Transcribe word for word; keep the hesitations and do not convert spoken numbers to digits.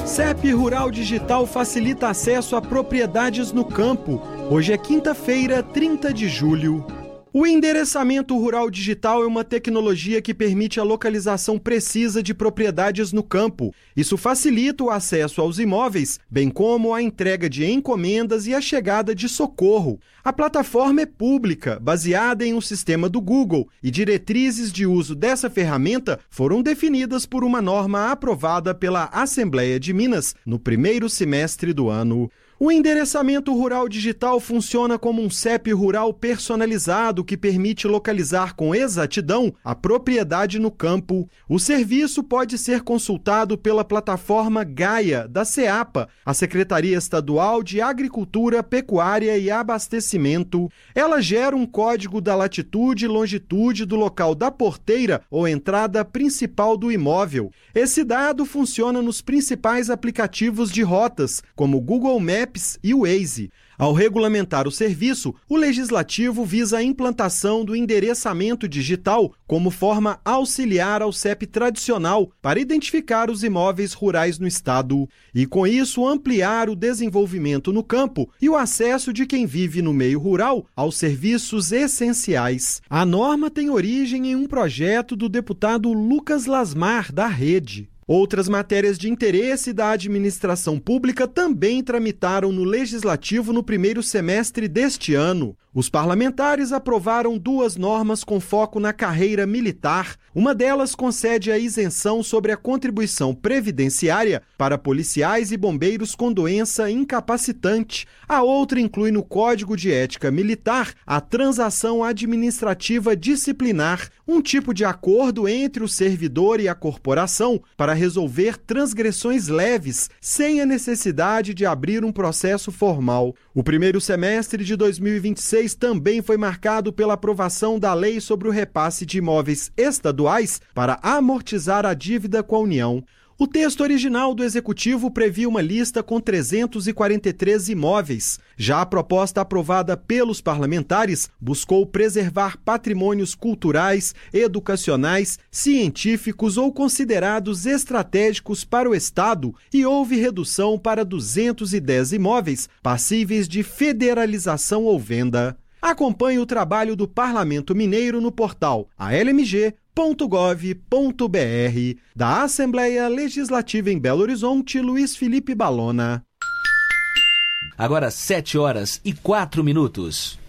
C E P Rural Digital facilita acesso a propriedades no campo. Hoje é quinta-feira, trinta de julho. O endereçamento rural digital é uma tecnologia que permite a localização precisa de propriedades no campo. Isso facilita o acesso aos imóveis, bem como a entrega de encomendas e a chegada de socorro. A plataforma é pública, baseada em um sistema do Google, e diretrizes de uso dessa ferramenta foram definidas por uma norma aprovada pela Assembleia de Minas no primeiro semestre do ano. O endereçamento rural digital funciona como um C E P rural personalizado que permite localizar com exatidão a propriedade no campo. O serviço pode ser consultado pela plataforma Gaia, da CEAPA, a Secretaria Estadual de Agricultura, Pecuária e Abastecimento. Ela gera um código da latitude e longitude do local da porteira ou entrada principal do imóvel. Esse dado funciona nos principais aplicativos de rotas, como o Google Maps e o Waze. Ao regulamentar o serviço, o Legislativo visa a implantação do endereçamento digital como forma auxiliar ao C E P tradicional para identificar os imóveis rurais no Estado e, com isso, ampliar o desenvolvimento no campo e o acesso de quem vive no meio rural aos serviços essenciais. A norma tem origem em um projeto do deputado Lucas Lasmar, da Rede. Outras matérias de interesse da administração pública também tramitaram no Legislativo no primeiro semestre deste ano. Os parlamentares aprovaram duas normas com foco na carreira militar. Uma delas concede a isenção sobre a contribuição previdenciária para policiais e bombeiros com doença incapacitante. A outra inclui no Código de Ética Militar a transação administrativa disciplinar, um tipo de acordo entre o servidor e a corporação para resolver transgressões leves, sem a necessidade de abrir um processo formal. O primeiro semestre de dois mil e vinte e seis também foi marcado pela aprovação da Lei sobre o repasse de imóveis estaduais para amortizar a dívida com a União. O texto original do Executivo previa uma lista com trezentos e quarenta e três imóveis. Já a proposta aprovada pelos parlamentares buscou preservar patrimônios culturais, educacionais, científicos ou considerados estratégicos para o Estado e houve redução para duzentos e dez imóveis passíveis de federalização ou venda. Acompanhe o trabalho do Parlamento Mineiro no portal a l m g ponto gov ponto b r. Da Assembleia Legislativa em Belo Horizonte, Luiz Felipe Balona. Agora sete horas e quatro minutos.